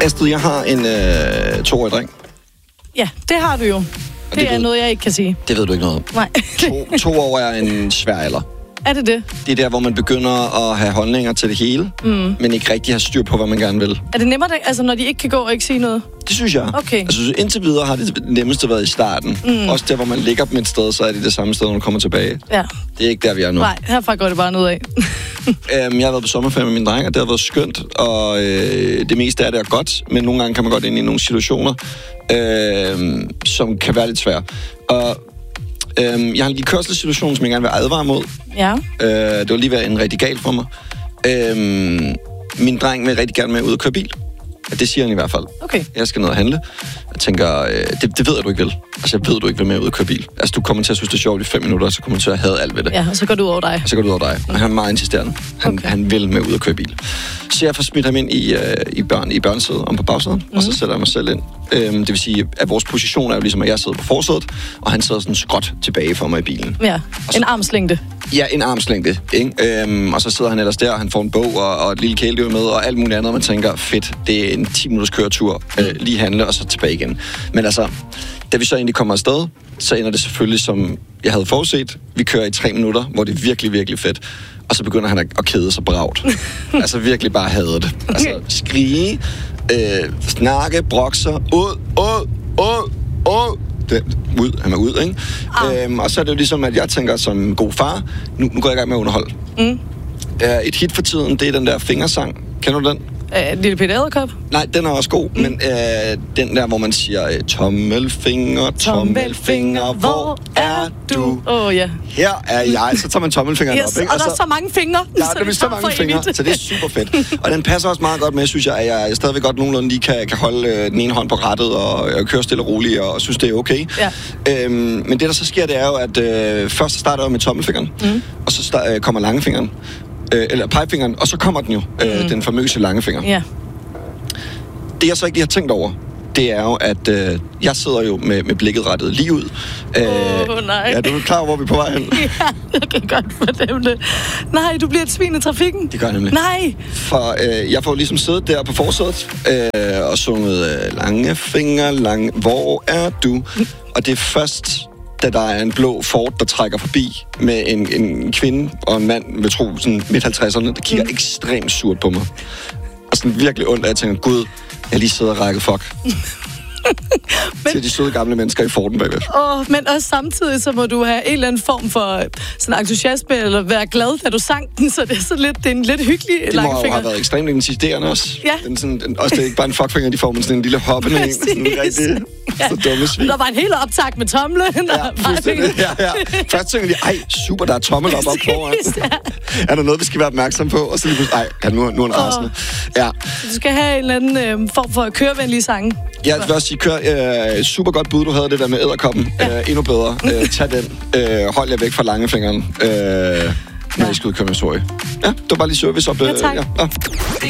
Astrid, jeg har en 2-årig dreng. Ja, det har du jo. Det er noget, jeg ikke kan sige. Det ved du ikke noget om. Nej. 2 år er en svær alder. Er det det? Det er der, hvor man begynder at have holdninger til det hele, men ikke rigtig have styr på, hvad man gerne vil. Er det nemmere, altså, når de ikke kan gå og ikke sige noget? Det synes jeg. Okay. Altså, indtil videre har det nemmeste været i starten. Også der, hvor man ligger dem et sted, så er det samme sted, når du kommer tilbage. Ja. Det er ikke der, vi er nu. Nej, herfra går det bare nedad. Jeg har været på sommerferie med min dreng, og det har været skønt, og det meste af det er godt, men nogle gange kan man godt ind i nogle situationer, som kan være lidt svære. Og jeg har en lige kørselssituation, som jeg gerne vil advare mod. Ja. Det var lige været en rigtig galt for mig. Min dreng vil rigtig gerne med ud og køre bil. Det siger han i hvert fald. Okay. Jeg skal ned og handle. Jeg tænker, det ved jeg, du ikke vil. Altså, jeg ved, du ikke vil med ud og køre bil. Altså, du kommer til at synes, det er sjovt i 5 minutter, så kommer du til at hade alt ved det. Ja, og så går du ud over dig. Og han er meget insisterende. Han vil med ud og køre bil. Så jeg får smidt ham ind i børnesædet, om på bagsædet, og så sætter jeg mig selv ind. Det vil sige, at vores position er jo ligesom, at jeg sidder på forsædet, og han sidder sådan skråt tilbage for mig i bilen. Ja, en armslængde. Ja, en armslængde, ikke? Og så sidder han ellers der, og han får en bog og et lille kæledyr med, og alt muligt andet, og man tænker, fedt, det er en 10-minutters køretur, lige handle, og så tilbage igen. Men altså, da vi så egentlig kommer afsted, så ender det selvfølgelig, som jeg havde forudset. Vi kører i 3 minutter, hvor det er virkelig, virkelig fedt. Og så begynder han at kede sig bragt. Altså virkelig bare hade det. Altså skrige, snakke, brokser, ud. Han er ud, ikke? Og så er det jo ligesom, at jeg tænker som en god far, nu går jeg i gang med at underholde. Et hit for tiden, det er den der fingersang. Kender du den? Lille Peter Edderkop? Nej, den er også god, men den der, hvor man siger, tommelfinger, hvor er du? Ja. Her er jeg. Så tager man tommelfingeren op, ikke? Og der er så mange fingre. Ja, der er så mange fingre, så det er super fedt. Og den passer også meget godt med, synes jeg, at jeg stadigvæk godt nogenlunde lige kan holde den ene hånd på rattet og køre stille og roligt, og synes, det er okay. Ja. Men det, der så sker, det er jo, at først starter jeg med tommelfingeren, og så kommer langefingeren. Eller pegefingeren, og så kommer den jo, den famøse langefinger. Ja. Det, jeg så ikke lige har tænkt over, det er jo, at jeg sidder jo med blikket rettet lige ud. Nej. Ja, du er klar over, hvor vi er på vej hen? Ja, jeg kan godt fornemme det. Nej, du bliver et svin i trafikken. Det gør jeg nemlig. Nej. For jeg får ligesom siddet der på forsædet og sunget lange, hvor er du? Og det er først, da der er en blå Ford, der trækker forbi med en kvinde og en mand, vil tro, sådan midt-50'erne, der kigger ekstremt surt på mig. Og sådan virkelig ondt, at jeg tænker, gud, jeg lige sidder og rækker fuck. Til de søde gamle mennesker i Forden bagved. Men også samtidig, så må du have en eller anden form for sådan entusiasme, eller være glad, da du sang den, så det er sådan lidt, det er en lidt hyggelig langfinger. Det må jo have været ekstremt insisterende også. Ja. Også det er ikke bare en fuckfinger, de får, men sådan en lille hoppende en. Sådan rigtig så dumme svin. Der var en hel optag med tomlen. Ja. Først tænker de, ej, super, der er tommel op foran. Er der noget, vi skal være opmærksom på? Og så lige pludselig, nu er han rasende. Ja. Du skal have en eller anden form for kørevenlige sange. Jeg vil også sige, super godt bud, du havde det der med edderkoppen. Endnu bedre. Tag den. Hold jer væk fra langefingeren. Når I skal ud og køre med historie. Ja, det var bare lige service op. Ja, tak.